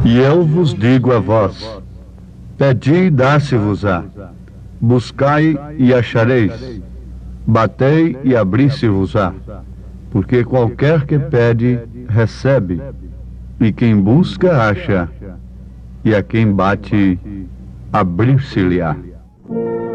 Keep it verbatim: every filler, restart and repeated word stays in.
E eu vos digo a vós: pedi e dá-se-vos-á, buscai e achareis, batei e abri-se-vos-á, porque qualquer que pede, recebe, e quem busca, acha, e a quem bate, abrir-se-lhe-á.